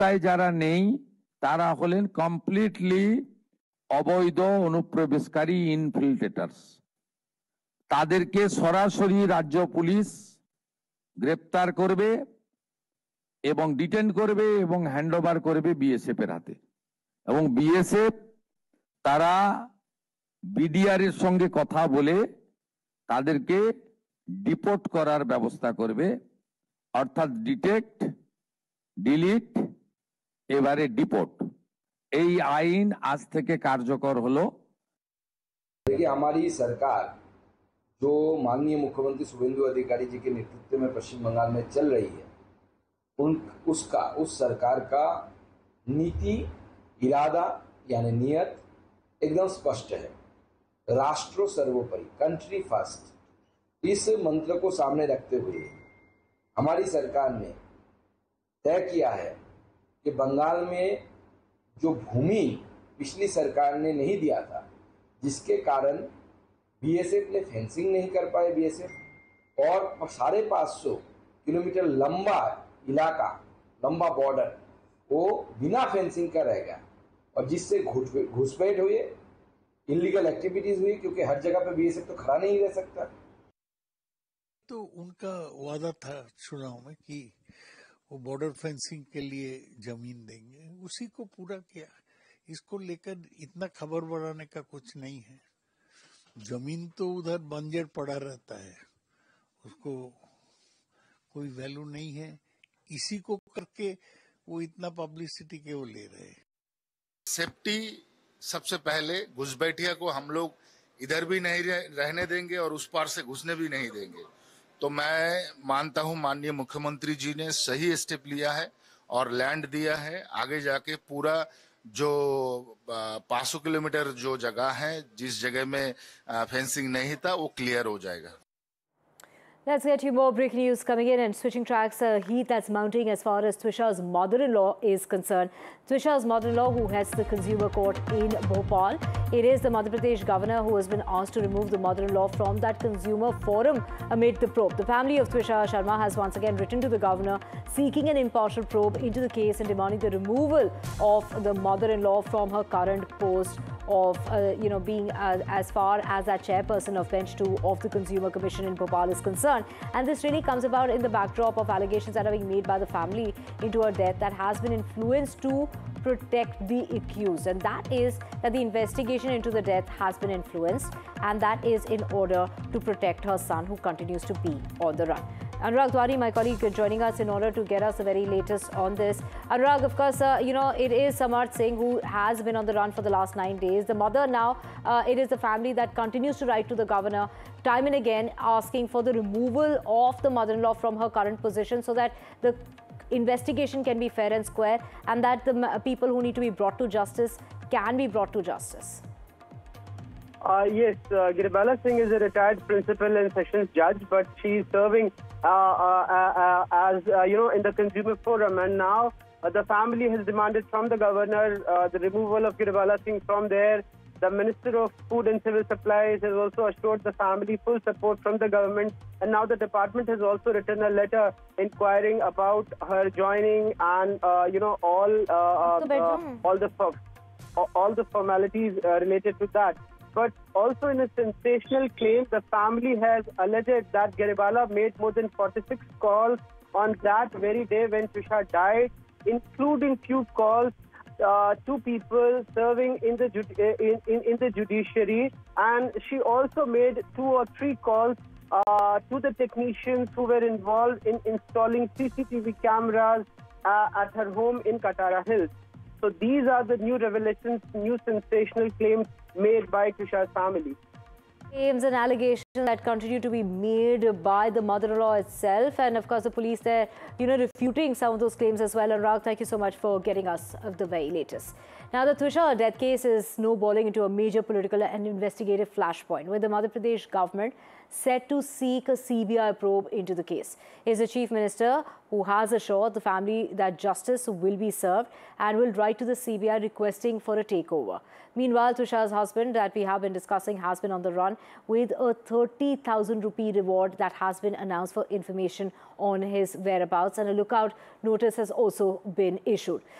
তাই যারা নেই তারা হলেন কমপ্লিটলি অবৈধ অনুপ্রবেশকারী ইনফিল্ট্রেটার্স। তাদেরকে সরাসরি রাজ্য পুলিশ গ্রেপ্তার করবে এবং ডিটেন করবে এবং হ্যান্ডওভার করবে বিএসএফ এর হাতে। এবং বিএসএফ তারা বিডিআর এর সঙ্গে কথা বলে তাদেরকে ডিপোর্ট করার ব্যবস্থা করবে, অর্থাৎ ডিটেক্ট, ডিলিট, এবারে ডিপোর্ট। এই আইন আজ থেকে কার্যকর হলো। देखिए, हमारी सरकार जो माननीय मुख्यमंत्री शुभेंदु अधिकारी जी के नेतृत्व में पश्चिम बंगाल में चल रही है, उस सरकार का नीति, इरादा यानी नियत एकदम स्पष्ट है। राष्ट्र सर्वोपरि, कंट्री फर्स्ट, इस मंत्र को सामने रखते हुए हमारी सरकार ने तय किया है कि बंगाल में जो भूमि पिछली सरकार ने नहीं दिया था, जिसके कारण बीएसएफ ने फेंसिंग नहीं कर पाए, बीएसएफ और 550 किलोमीटर लंबा इलाका, लंबा बॉर्डर वो बिना फेंसिंग का रह गया, और जिससे घुसपैठ हुई, इलीगल एक्टिविटीज हुई, क्योंकि हर जगह पे बीएसएफ तो खड़ा नहीं रह सकता। तो उनका वादा था चुनाव में कि वो बॉर्डर फेंसिंग के लिए जमीन देंगे, उसी को पूरा किया। इसको लेकर इतना खबर बढ़ाने का कुछ नहीं है। जमीन तो उधर बंजर पड़ा रहता है, उसको कोई वैल्यू नहीं है। इसी को करके वो इतना पब्लिसिटी के वो ले रहे हैं। सेफ्टी सबसे पहले, घुसपैठिया को हम लोग इधर भी नहीं रहने देंगे और उस पार से घुसने भी नहीं देंगे। तो मैं मानता हूं माननीय मुख्यमंत्री जी ने सही स्टेप लिया है और लैंड दिया है। आगे जाके पूरा जो 500 किलोमीटर जो जगह है, जिस जगह में फेंसिंग नहीं था, वो क्लियर हो जाएगा। Let's get you more breaking news coming in, and switching tracks, heat that's mounting as far as Trisha's mother-in-law is concerned. Trisha's mother-in-law, who heads the consumer court in Bhopal, it is the Madhya Pradesh governor who has been asked to remove the mother-in-law from that consumer forum amid the probe. The family of Trisha Sharma has once again written to the governor seeking an impartial probe into the case and demanding the removal of the mother-in-law from her current post of being as far as that chairperson of bench 2 of the Consumer Commission in Bhopal is concerned. And this really comes about in the backdrop of allegations that are being made by the family into her death that has been influenced to protect the accused, and that is that the investigation into the death has been influenced, and that is in order to protect her son, who continues to be on the run. Anurag Dwari, my colleague, joining us in order to get us the very latest on this. Anurag, of course, it is Samarth Singh who has been on the run for the last 9 days. The mother now, it is the family that continues to write to the governor time and again asking for the removal of the mother-in-law from her current position so that the investigation can be fair and square, and that the people who need to be brought to justice can be brought to justice. Yes, Giribala Singh is a retired principal and sessions judge, but she is serving as in the consumer forum, and now the family has demanded from the governor the removal of Giribala Singh from there. The Minister of Food and Civil Supplies has also assured the family full support from the government, and now the department has also written a letter inquiring about her joining and all the formalities related to that. But also in a sensational claim, the family has alleged that Giribala made more than 46 calls on that very day when Trisha died, including few calls to people serving in the judiciary, and she also made 2 or 3 calls to the technicians who were involved in installing CCTV cameras at her home in Katara Hills. So these are the new revelations, new sensational claims made by Trisha's family. Claims and allegations that continue to be made by the mother-in-law itself, and of course the police there, refuting some of those claims as well. And Rag, thank you so much for getting us the very latest. Now, the Trisha death case is snowballing into a major political and investigative flashpoint, with the Madhya Pradesh government set to seek a CBI probe into the case. He is the Chief Minister who has assured the family that justice will be served and will write to the CBI requesting for a takeover. Meanwhile, Tushar's husband that we have been discussing has been on the run with a 30,000 rupee reward that has been announced for information on his whereabouts, and a lookout notice has also been issued.